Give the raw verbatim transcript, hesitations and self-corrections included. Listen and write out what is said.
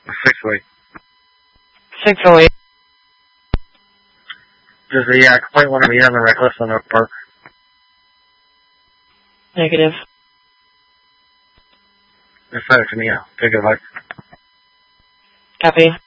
Six oh eight. Six oh eight. Does the uh, complaint want to meet on the reckless on Oak Park? Negative. Just send it to me. I'll take it back. Copy.